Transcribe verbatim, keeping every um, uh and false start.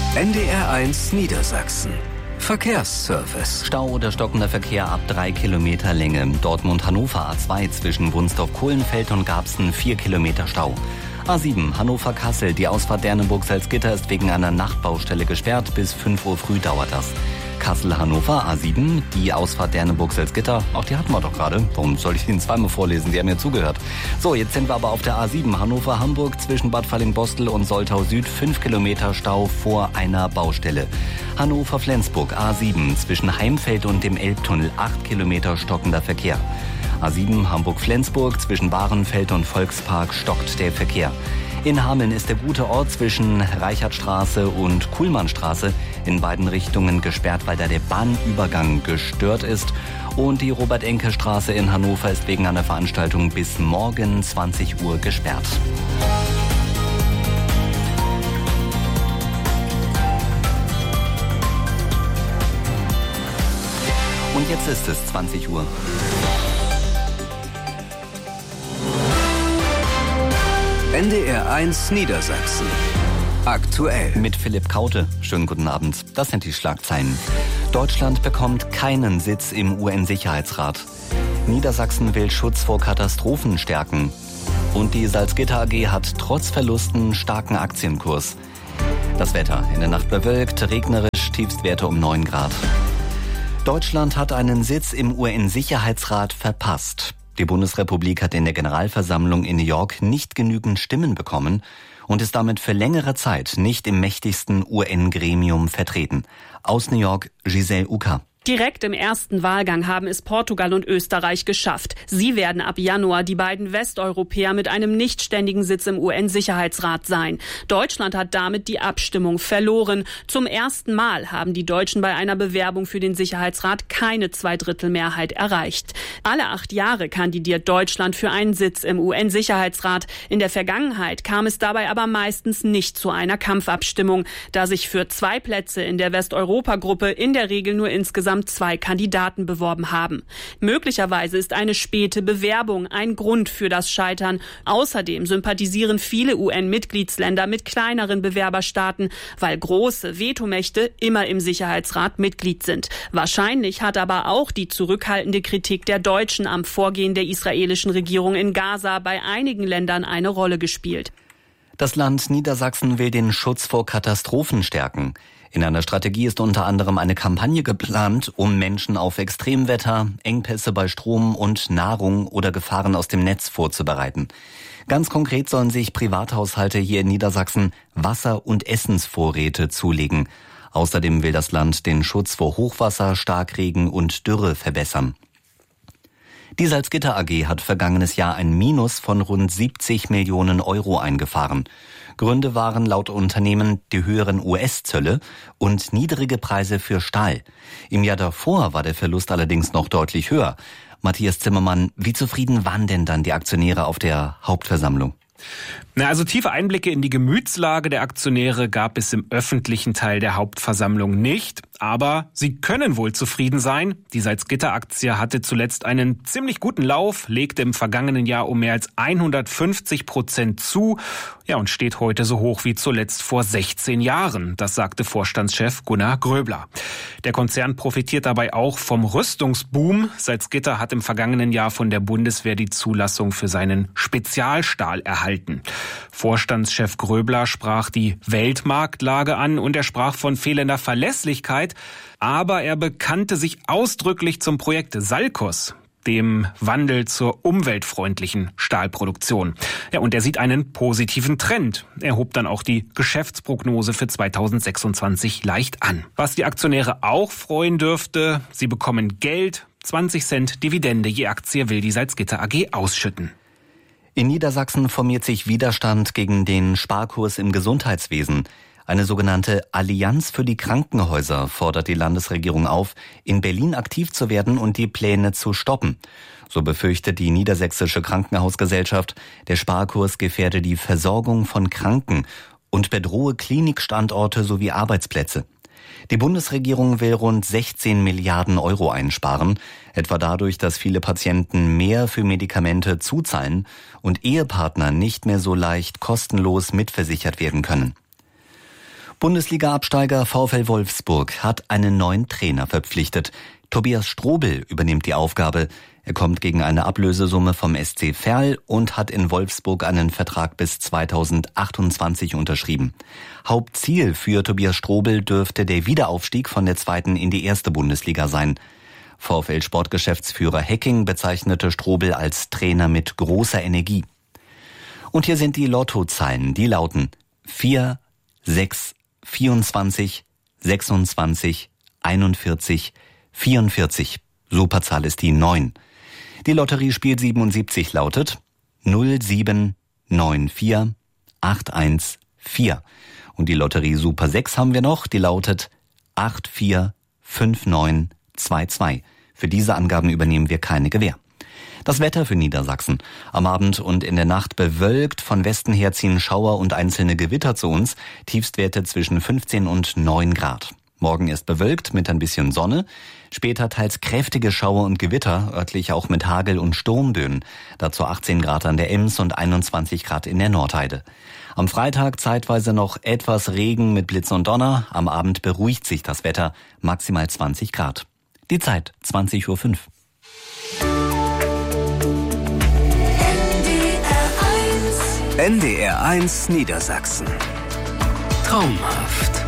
N D R eins Niedersachsen. Verkehrsservice. Stau oder stockender Verkehr ab drei Kilometer Länge. Dortmund-Hannover A zwei zwischen Wunsdorf-Kohlenfeld und Garbsen vier Kilometer Stau. A sieben Hannover-Kassel. Die Ausfahrt Derneburg-Salzgitter ist wegen einer Nachtbaustelle gesperrt. Bis fünf Uhr früh dauert das. Kassel-Hannover A sieben, die Ausfahrt Derneburg-Salzgitter, auch die hatten wir doch gerade. Warum soll ich Ihnen zweimal vorlesen? Sie haben ja zugehört. So, jetzt sind wir aber auf der A sieben Hannover-Hamburg zwischen Bad Falling-Bostel und Soltau Süd. fünf Kilometer Stau vor einer Baustelle. Hannover-Flensburg A sieben zwischen Heimfeld und dem Elbtunnel. acht Kilometer stockender Verkehr. A sieben Hamburg-Flensburg zwischen Bahrenfeld und Volkspark stockt der Verkehr. In Hameln ist der gute Ort zwischen Reichertstraße und Kuhlmannstraße in beiden Richtungen gesperrt, weil da der Bahnübergang gestört ist. Und die Robert-Enke-Straße in Hannover ist wegen einer Veranstaltung bis morgen zwanzig Uhr gesperrt. Und jetzt ist es zwanzig Uhr. N D R eins Niedersachsen. Aktuell. Mit Philipp Kaute. Schönen guten Abend. Das sind die Schlagzeilen. Deutschland bekommt keinen Sitz im U N-Sicherheitsrat. Niedersachsen will Schutz vor Katastrophen stärken. Und die Salzgitter A G hat trotz Verlusten starken Aktienkurs. Das Wetter. In der Nacht bewölkt, regnerisch, Tiefstwerte um neun Grad. Deutschland hat einen Sitz im U N-Sicherheitsrat verpasst. Die Bundesrepublik hat in der Generalversammlung in New York nicht genügend Stimmen bekommen und ist damit für längere Zeit nicht im mächtigsten U N-Gremium vertreten. Aus New York, Giselle Uka. Direkt im ersten Wahlgang haben es Portugal und Österreich geschafft. Sie werden ab Januar die beiden Westeuropäer mit einem nichtständigen Sitz im U N-Sicherheitsrat sein. Deutschland hat damit die Abstimmung verloren. Zum ersten Mal haben die Deutschen bei einer Bewerbung für den Sicherheitsrat keine Zweidrittelmehrheit erreicht. Alle acht Jahre kandidiert Deutschland für einen Sitz im U N-Sicherheitsrat. In der Vergangenheit kam es dabei aber meistens nicht zu einer Kampfabstimmung, da sich für zwei Plätze in der Westeuropa-Gruppe in der Regel nur insgesamt zwei Kandidaten beworben haben. Möglicherweise ist eine späte Bewerbung ein Grund für das Scheitern. Außerdem sympathisieren viele U N-Mitgliedsländer mit kleineren Bewerberstaaten, weil große Vetomächte immer im Sicherheitsrat Mitglied sind. Wahrscheinlich hat aber auch die zurückhaltende Kritik der Deutschen am Vorgehen der israelischen Regierung in Gaza bei einigen Ländern eine Rolle gespielt. Das Land Niedersachsen will den Schutz vor Katastrophen stärken. In einer Strategie ist unter anderem eine Kampagne geplant, um Menschen auf Extremwetter, Engpässe bei Strom und Nahrung oder Gefahren aus dem Netz vorzubereiten. Ganz konkret sollen sich Privathaushalte hier in Niedersachsen Wasser- und Essensvorräte zulegen. Außerdem will das Land den Schutz vor Hochwasser, Starkregen und Dürre verbessern. Die Salzgitter A G hat vergangenes Jahr ein Minus von rund siebzig Millionen Euro eingefahren. Gründe waren laut Unternehmen die höheren U S-Zölle und niedrige Preise für Stahl. Im Jahr davor war der Verlust allerdings noch deutlich höher. Matthias Zimmermann, wie zufrieden waren denn dann die Aktionäre auf der Hauptversammlung? Na, also tiefe Einblicke in die Gemütslage der Aktionäre gab es im öffentlichen Teil der Hauptversammlung nicht. Aber sie können wohl zufrieden sein. Die Salzgitter-Aktie hatte zuletzt einen ziemlich guten Lauf, legte im vergangenen Jahr um mehr als hundertfünfzig Prozent zu, ja, und steht heute so hoch wie zuletzt vor sechzehn Jahren. Das sagte Vorstandschef Gunnar Gröbler. Der Konzern profitiert dabei auch vom Rüstungsboom. Salzgitter hat im vergangenen Jahr von der Bundeswehr die Zulassung für seinen Spezialstahl erhalten. Vorstandschef Gröbler sprach die Weltmarktlage an und er sprach von fehlender Verlässlichkeit, aber er bekannte sich ausdrücklich zum Projekt Salcos, dem Wandel zur umweltfreundlichen Stahlproduktion. Ja, und er sieht einen positiven Trend. Er hob dann auch die Geschäftsprognose für zweitausendsechsundzwanzig leicht an. Was die Aktionäre auch freuen dürfte, sie bekommen Geld, zwanzig Cent Dividende je Aktie will die Salzgitter A G ausschütten. In Niedersachsen formiert sich Widerstand gegen den Sparkurs im Gesundheitswesen. Eine sogenannte Allianz für die Krankenhäuser fordert die Landesregierung auf, in Berlin aktiv zu werden und die Pläne zu stoppen. So befürchtet die Niedersächsische Krankenhausgesellschaft, der Sparkurs gefährde die Versorgung von Kranken und bedrohe Klinikstandorte sowie Arbeitsplätze. Die Bundesregierung will rund sechzehn Milliarden Euro einsparen, etwa dadurch, dass viele Patienten mehr für Medikamente zuzahlen und Ehepartner nicht mehr so leicht kostenlos mitversichert werden können. Bundesliga-Absteiger VfL Wolfsburg hat einen neuen Trainer verpflichtet. Tobias Strobel übernimmt die Aufgabe. Er kommt gegen eine Ablösesumme vom S C Verl und hat in Wolfsburg einen Vertrag bis zweitausendachtundzwanzig unterschrieben. Hauptziel für Tobias Strobel dürfte der Wiederaufstieg von der zweiten in die erste Bundesliga sein. VfL-Sportgeschäftsführer Hecking bezeichnete Strobel als Trainer mit großer Energie. Und hier sind die Lottozahlen, die lauten vier, sechs, vierundzwanzig, sechsundzwanzig, einundvierzig, vierundvierzig. Superzahl ist die neun. Die Lotteriespiel siebenundsiebzig lautet null sieben neun vier acht eins vier. Und die Lotterie Super sechs haben wir noch, die lautet acht vier fünf neun zwei zwei. Für diese Angaben übernehmen wir keine Gewähr. Das Wetter für Niedersachsen. Am Abend und in der Nacht bewölkt, von Westen her ziehen Schauer und einzelne Gewitter zu uns. Tiefstwerte zwischen fünfzehn und neun Grad. Morgen ist bewölkt mit ein bisschen Sonne, später teils kräftige Schauer und Gewitter, örtlich auch mit Hagel und Sturmböen. Dazu achtzehn Grad an der Ems und einundzwanzig Grad in der Nordheide. Am Freitag zeitweise noch etwas Regen mit Blitz und Donner. Am Abend beruhigt sich das Wetter, maximal zwanzig Grad. Die Zeit zwanzig Uhr fünf. N D R eins Niedersachsen. Traumhaft.